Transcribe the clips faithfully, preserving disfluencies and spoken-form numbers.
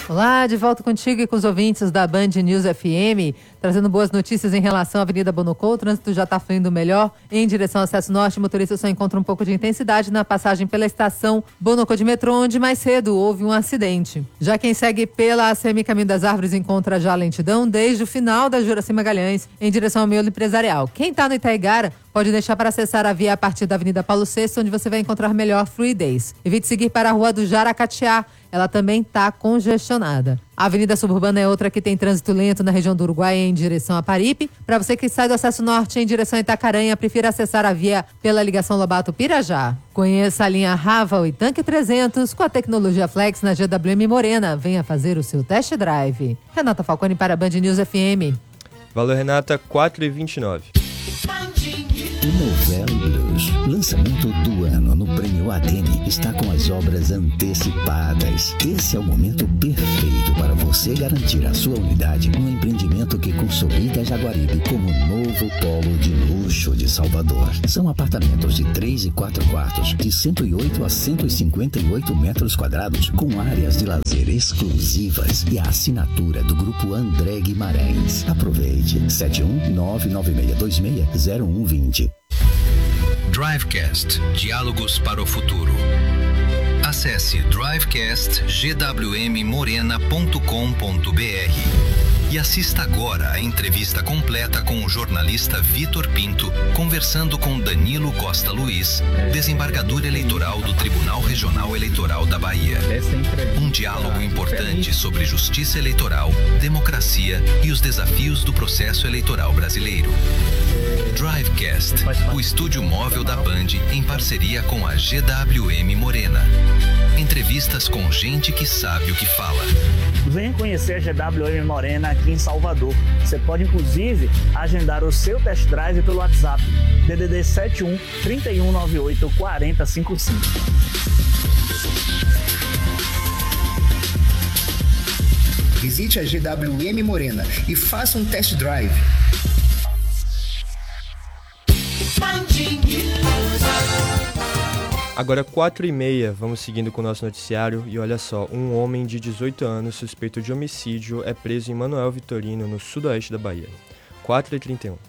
Olá, de volta contigo e com os ouvintes da Band News F M, trazendo boas notícias em relação à Avenida Bonocô. O trânsito já está fluindo melhor em direção ao acesso norte. Motoristas só encontram um pouco de intensidade na passagem pela estação Bonocô de metrô, onde mais cedo houve um acidente. Já quem segue pela A C M Caminho das Árvores encontra já lentidão desde o final da Juraci Magalhães em direção ao miolo empresarial. Quem está no Itaigara pode deixar para acessar a via a partir da Avenida Paulo sexto, onde você vai encontrar melhor fluidez. Evite seguir para a Rua do Jaracatiá. Ela também está congestionada. A Avenida Suburbana é outra que tem trânsito lento na região do Uruguai em direção a Paripe. Para você que sai do acesso norte em direção a Itacaranha, prefira acessar a via pela ligação Lobato-Pirajá. Conheça a linha Raval e Tanque trezentos com a tecnologia Flex na G W M Morena. Venha fazer o seu test drive. Renata Falcone para a Band News F M. Valor, Renata, quatro e vinte e nove. Novelo Blues, lançamento do ano no Prêmio Atene, está com as obras antecipadas. Esse é o momento perfeito para você garantir a sua unidade no empreendimento que consolida Jaguaribe como novo polo de luxo de Salvador. São apartamentos de três e quatro quartos, de cento e oito a cento e cinquenta e oito metros quadrados, com áreas de lazer exclusivas e a assinatura do Grupo André Guimarães. Aproveite, sete um nove nove seis dois seis zero um dois zero. Drivecast, diálogos para o futuro. Acesse drivecast g w m morena ponto com ponto b r e assista agora a entrevista completa com o jornalista Vitor Pinto, conversando com Danilo Costa Luiz, desembargador eleitoral do Tribunal Regional Eleitoral da Bahia. Um diálogo importante sobre justiça eleitoral, democracia e os desafios do processo eleitoral brasileiro. Drivecast, o estúdio móvel da Band em parceria com a G W M Morena. Entrevistas com gente que sabe o que fala. Venha conhecer a G W M Morena aqui em Salvador. Você pode, inclusive, agendar o seu test drive pelo WhatsApp D D D sete um, três um nove oito, quatro zero cinco cinco. Visite a G W M Morena e faça um test drive. Agora quatro e meia, vamos seguindo com o nosso noticiário e olha só, um homem de dezoito anos suspeito de homicídio é preso em Manoel Vitorino, no sudoeste da Bahia. quatro e trinta e um.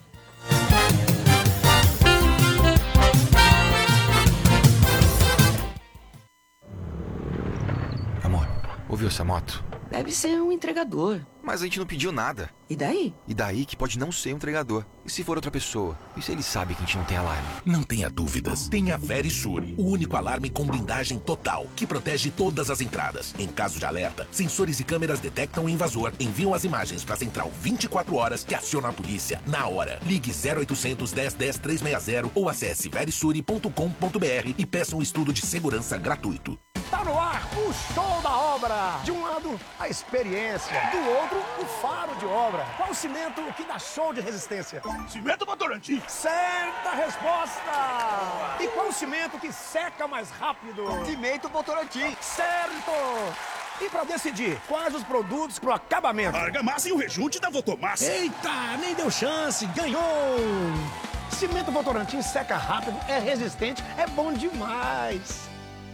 Amor, ouviu essa moto? Deve ser um entregador. Mas a gente não pediu nada. E daí? E daí que pode não ser um entregador. E se for outra pessoa? E se ele sabe que a gente não tem alarme? Não tenha dúvidas. Tenha Verisure, o único alarme com blindagem total, que protege todas as entradas. Em caso de alerta, sensores e câmeras detectam o invasor, enviam as imagens para a central vinte e quatro horas que aciona a polícia na hora. Ligue zero oitocentos, dez, dez, trezentos e sessenta ou acesse verisure ponto com ponto b r e peça um estudo de segurança gratuito. Tá no ar o show da obra. De um lado, a experiência. Do outro, o faro de obra. Qual o cimento que dá show de resistência? Cimento Votorantim. Certa resposta. E qual o cimento que seca mais rápido? Cimento Votorantim. Certo. E para decidir, quais os produtos pro acabamento? Argamassa e o rejunte da Votomassa. Eita, nem deu chance. Ganhou. Cimento Votorantim seca rápido, é resistente, é bom demais.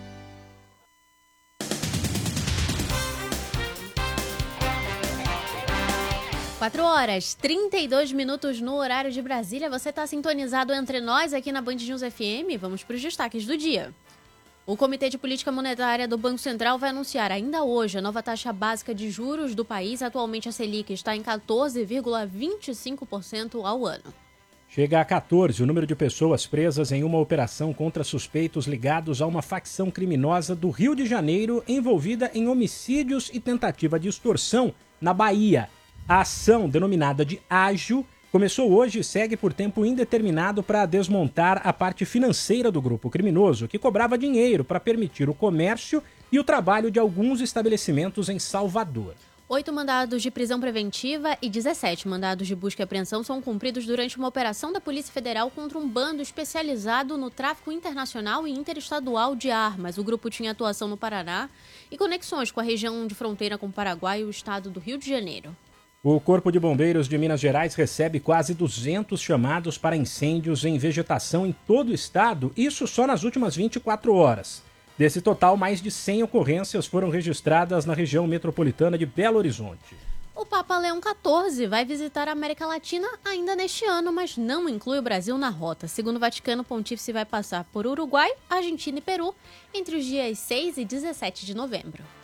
quatro horas, trinta e dois minutos no horário de Brasília. Você está sintonizado entre nós aqui na Band News F M. Vamos para os destaques do dia. O Comitê de Política Monetária do Banco Central vai anunciar ainda hoje a nova taxa básica de juros do país. Atualmente a Selic está em quatorze vírgula vinte e cinco por cento ao ano. Chega a quatorze o número de pessoas presas em uma operação contra suspeitos ligados a uma facção criminosa do Rio de Janeiro envolvida em homicídios e tentativa de extorsão na Bahia. A ação, denominada de Ágil, começou hoje e segue por tempo indeterminado para desmontar a parte financeira do grupo criminoso, que cobrava dinheiro para permitir o comércio e o trabalho de alguns estabelecimentos em Salvador. Oito mandados de prisão preventiva e dezessete mandados de busca e apreensão são cumpridos durante uma operação da Polícia Federal contra um bando especializado no tráfico internacional e interestadual de armas. O grupo tinha atuação no Paraná e conexões com a região de fronteira com o Paraguai e o estado do Rio de Janeiro. O Corpo de Bombeiros de Minas Gerais recebe quase duzentos chamados para incêndios em vegetação em todo o estado, isso só nas últimas vinte e quatro horas. Desse total, mais de cem ocorrências foram registradas na região metropolitana de Belo Horizonte. O Papa Leão quatorze vai visitar a América Latina ainda neste ano, mas não inclui o Brasil na rota. Segundo o Vaticano, o pontífice vai passar por Uruguai, Argentina e Peru entre os dias seis e dezessete de novembro.